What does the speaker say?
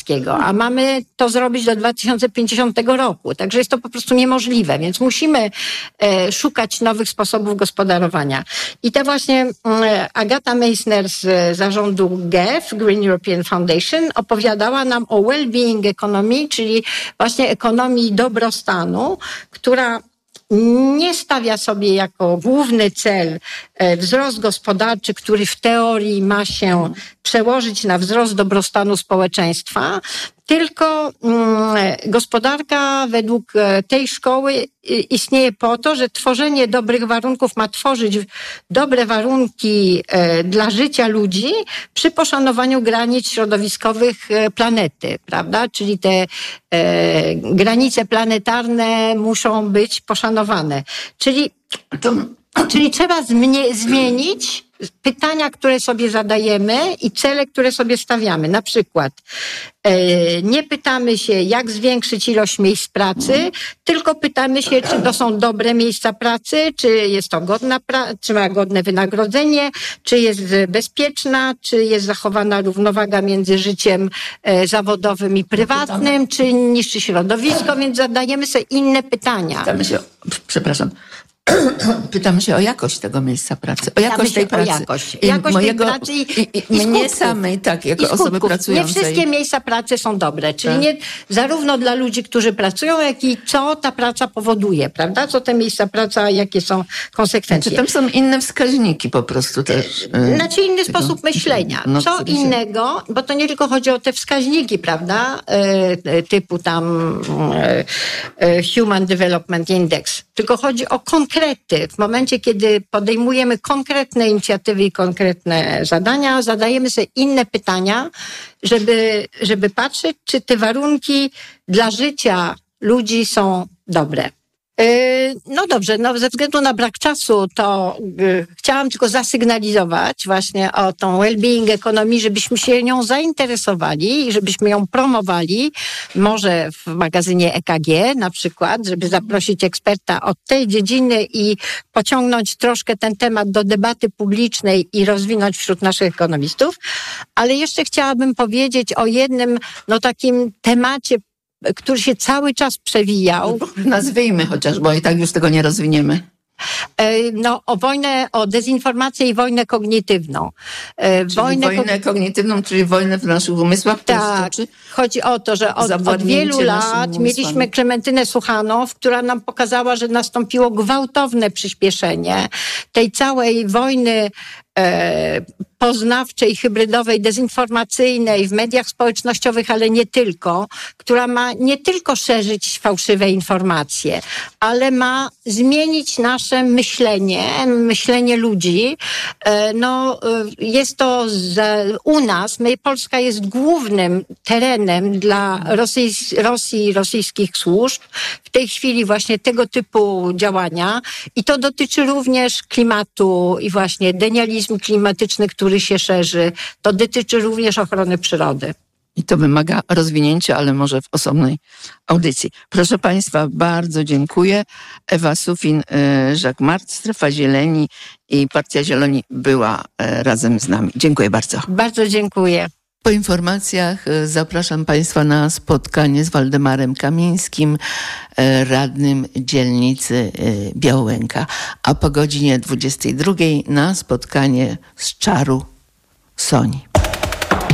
a mamy to zrobić do 2050 roku. Także jest to po prostu niemożliwe, więc musimy szukać nowych sposobów gospodarowania. I te właśnie Agata Meissner z zarządu GEF, Green European Foundation, opowiadała nam o well-being economy, czyli właśnie ekonomii dobrostanu, która nie stawia sobie jako główny cel wzrost gospodarczy, który w teorii ma się przełożyć na wzrost dobrostanu społeczeństwa, tylko gospodarka według tej szkoły istnieje po to, że tworzenie dobrych warunków ma tworzyć dobre warunki dla życia ludzi przy poszanowaniu granic środowiskowych planety, prawda? Czyli te granice planetarne muszą być poszanowane. Czyli trzeba zmienić pytania, które sobie zadajemy i cele, które sobie stawiamy. Na przykład nie pytamy się, jak zwiększyć ilość miejsc pracy, tylko pytamy się, czy to są dobre miejsca pracy, czy jest to godna czy ma godne wynagrodzenie, czy jest bezpieczna, czy jest zachowana równowaga między życiem zawodowym i prywatnym, czy niszczy środowisko, więc zadajemy sobie inne pytania. Pytamy się o jakość tego miejsca pracy, o jakość tej pracy. Jakość tej pracy i mnie samej, tak, jako osoby pracującej. Nie wszystkie miejsca pracy są dobre, czyli nie zarówno dla ludzi, którzy pracują, jak i co ta praca powoduje, prawda? Co te miejsca pracy, jakie są konsekwencje. Czy tam są inne wskaźniki po prostu też? Znaczy inny sposób myślenia. Co innego, bo to nie tylko chodzi o te wskaźniki, prawda? Typu tam Human Development Index, tylko chodzi o konkrety. W momencie, kiedy podejmujemy konkretne inicjatywy i konkretne zadania, zadajemy sobie inne pytania, żeby patrzeć, czy te warunki dla życia ludzi są dobre. No dobrze, ze względu na brak czasu to chciałam tylko zasygnalizować właśnie o tą well-being economy, żebyśmy się nią zainteresowali i żebyśmy ją promowali, może w magazynie EKG na przykład, żeby zaprosić eksperta od tej dziedziny i pociągnąć troszkę ten temat do debaty publicznej i rozwinąć wśród naszych ekonomistów. Ale jeszcze chciałabym powiedzieć o jednym takim temacie, który się cały czas przewijał. Nazwijmy chociaż, bo i tak już tego nie rozwiniemy. O dezinformację i wojnę kognitywną. Wojnę kognitywną, czyli wojnę w naszych umysłach? Tak. Chodzi o to, że od wielu lat mieliśmy Klementynę Suchanow, która nam pokazała, że nastąpiło gwałtowne przyspieszenie tej całej wojny poznawczej, hybrydowej, dezinformacyjnej w mediach społecznościowych, ale nie tylko, która ma nie tylko szerzyć fałszywe informacje, ale ma zmienić nasze myślenie ludzi. Jest to u nas, Polska jest głównym terenem dla Rosji i rosyjskich służb. W tej chwili właśnie tego typu działania i to dotyczy również klimatu i właśnie denializm klimatyczny, który się szerzy. To dotyczy również ochrony przyrody. I to wymaga rozwinięcia, ale może w osobnej audycji. Proszę Państwa, bardzo dziękuję. Ewa Sufin, Jacques Marc, Strefa Zieleni i Partia Zieloni była razem z nami. Dziękuję bardzo. Bardzo dziękuję. Po informacjach zapraszam Państwa na spotkanie z Waldemarem Kamińskim, radnym dzielnicy Białęka, a po godzinie 22:00 na spotkanie z Czaru Soni.